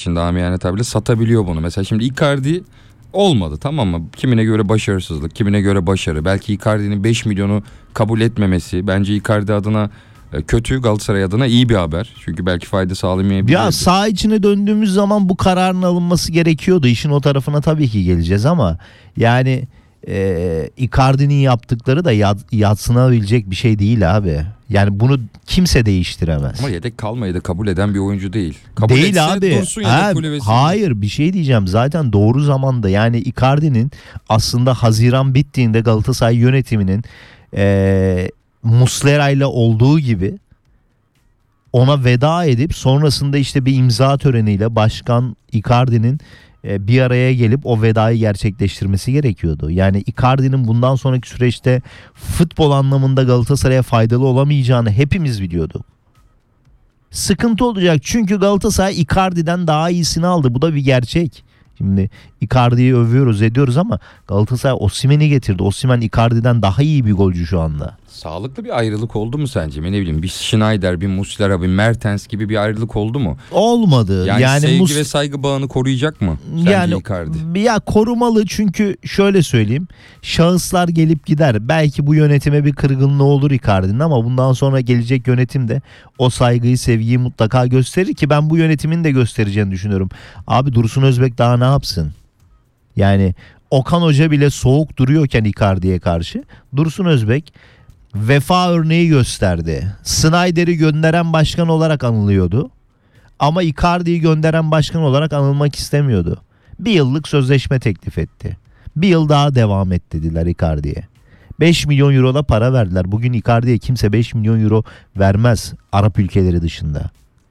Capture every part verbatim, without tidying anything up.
için daha amiyane tabirle satabiliyor bunu. Mesela şimdi Icardi olmadı, tamam mı? Kimine göre başarısızlık, kimine göre başarı. Belki Icardi'nin beş milyonu kabul etmemesi bence Icardi adına kötü, Galatasaray adına iyi bir haber. Çünkü belki fayda sağlamayabilir. Ya saha içine döndüğümüz zaman bu kararın alınması gerekiyordu. İşin o tarafına tabii ki geleceğiz ama yani e, Icardi'nin yaptıkları da yad, yadsınabilecek bir şey değil abi. Yani bunu kimse değiştiremez. Ama yedek kalmayı da kabul eden bir oyuncu değil. Kabul değil abi. Ha, hayır, bir şey diyeceğim. Zaten doğru zamanda, yani Icardi'nin aslında Haziran bittiğinde Galatasaray yönetiminin e, Muslera ile olduğu gibi ona veda edip sonrasında işte bir imza töreniyle başkan Icardi'nin e, bir araya gelip o vedayı gerçekleştirmesi gerekiyordu. Yani Icardi'nin bundan sonraki süreçte futbol anlamında Galatasaray'a faydalı olamayacağını hepimiz biliyorduk. Sıkıntı olacak çünkü Galatasaray Icardi'den daha iyisini aldı. Bu da bir gerçek. Şimdi Icardi'yi övüyoruz ediyoruz ama Galatasaray Osimhen'i getirdi. Osimhen Icardi'den daha iyi bir golcü şu anda. Sağlıklı bir ayrılık oldu mu sence? Ne bileyim, bir Schneider, bir Muslera, bir Mertens gibi bir ayrılık oldu mu? Olmadı. Yani, yani sevgi Mus- ve saygı bağını koruyacak mı sence yani, Icardi? Ya korumalı, çünkü şöyle söyleyeyim. Şahıslar gelip gider. Belki bu yönetime bir kırgınlığı olur Icardi'nin ama bundan sonra gelecek yönetim de o saygıyı, sevgiyi mutlaka gösterir ki ben bu yönetimin de göstereceğini düşünüyorum. Abi Dursun Özbek daha ne yapsın? Yani Okan Hoca bile soğuk duruyorken Icardi'ye karşı Dursun Özbek vefa örneği gösterdi. Snyder'i gönderen başkan olarak anılıyordu. Ama Icardi'yi gönderen başkan olarak anılmak istemiyordu. Bir yıllık sözleşme teklif etti. Bir yıl daha devam et dediler Icardi'ye. beş milyon euro da para verdiler. Bugün Icardi'ye kimse beş milyon euro vermez Arap ülkeleri dışında.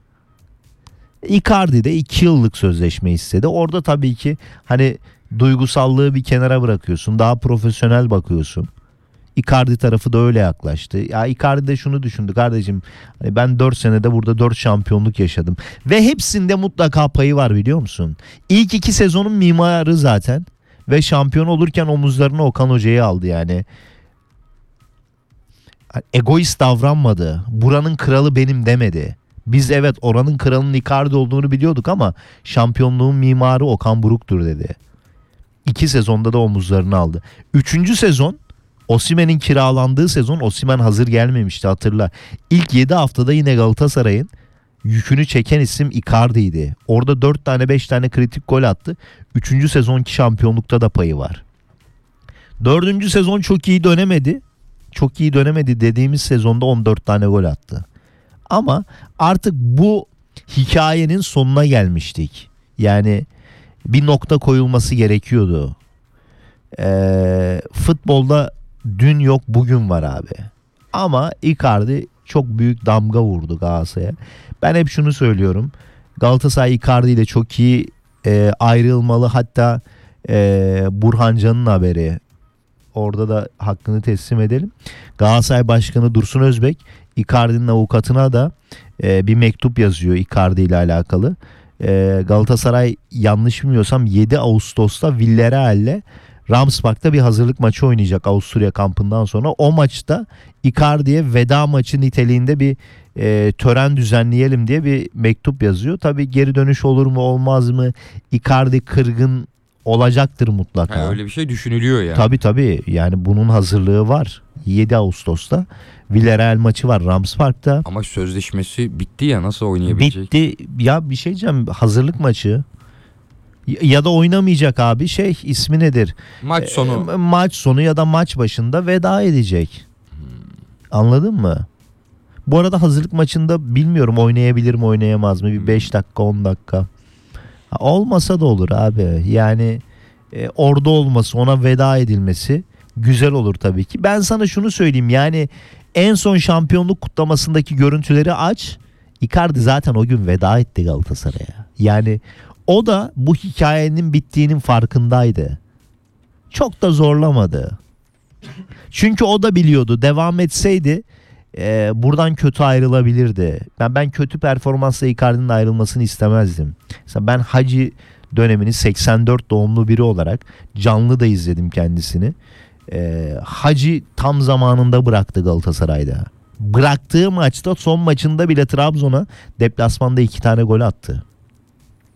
Icardi de iki yıllık sözleşme istedi. Orada tabii ki hani duygusallığı bir kenara bırakıyorsun. Daha profesyonel bakıyorsun. Icardi tarafı da öyle yaklaştı. Ya Icardi de şunu düşündü: kardeşim, hani ben dört senede burada dört şampiyonluk yaşadım. Ve hepsinde mutlaka payı var, biliyor musun? İlk iki sezonun mimarı zaten. Ve şampiyon olurken omuzlarına Okan Hoca'yı aldı yani. Egoist davranmadı. Buranın kralı benim demedi. Biz evet oranın kralının Icardi olduğunu biliyorduk ama şampiyonluğun mimarı Okan Buruk'tur dedi. İki sezonda da omuzlarını aldı. Üçüncü sezon, Osimhen'in kiralandığı sezon, Osimhen hazır gelmemişti, hatırla. İlk yedi haftada yine Galatasaray'ın yükünü çeken isim Icardi'ydi. Orada dört tane beş tane kritik gol attı. Üçüncü sezonki şampiyonlukta da payı var. Dördüncü sezon çok iyi dönemedi. Çok iyi dönemedi dediğimiz sezonda on dört tane gol attı. Ama artık bu hikayenin sonuna gelmiştik. Yani bir nokta koyulması gerekiyordu. Ee, futbolda dün yok bugün var abi. Ama Icardi çok büyük damga vurdu Galatasaray'a. Ben hep şunu söylüyorum: Galatasaray Icardi ile çok iyi e, ayrılmalı. Hatta e, Burhan Can'ın haberi, orada da hakkını teslim edelim. Galatasaray Başkanı Dursun Özbek Icardi'nin avukatına da e, bir mektup yazıyor Icardi ile alakalı. E, Galatasaray yanlış bilmiyorsam yedi Ağustos'ta Villarreal'le Ramsbach'ta bir hazırlık maçı oynayacak Avusturya kampından sonra. O maçta Icardi'ye veda maçı niteliğinde bir e, tören düzenleyelim diye bir mektup yazıyor. Tabii geri dönüş olur mu olmaz mı? Icardi kırgın olacaktır mutlaka. Ha, öyle bir şey düşünülüyor yani. Tabii tabii, yani bunun hazırlığı var. yedi Ağustos'ta Villarreal maçı var Ramsbach'ta. Ama sözleşmesi bitti ya, nasıl oynayabilecek? Bitti ya, bir şey diyeceğim, hazırlık maçı. Ya da oynamayacak abi, şey ismi nedir? Maç sonu. E, maç sonu ya da maç başında veda edecek. Hmm. Anladın mı? Bu arada hazırlık maçında bilmiyorum oynayabilir mi oynayamaz mı? Bir beş dakika on dakika. Ha, olmasa da olur abi. Yani e, orada olması, ona veda edilmesi güzel olur tabii ki. Ben sana şunu söyleyeyim, yani en son şampiyonluk kutlamasındaki görüntüleri aç. Icardi zaten o gün veda etti Galatasaray'a. Yani o da bu hikayenin bittiğinin farkındaydı. Çok da zorlamadı. Çünkü o da biliyordu, devam etseydi e, buradan kötü ayrılabilirdi. Ben ben kötü performansla Icardi'nin ayrılmasını istemezdim. Mesela ben Hacı dönemini seksen dört doğumlu biri olarak canlı da izledim kendisini. E, Hacı tam zamanında bıraktı Galatasaray'da. Bıraktığı maçta, son maçında bile Trabzon'a deplasmanda iki tane gol attı.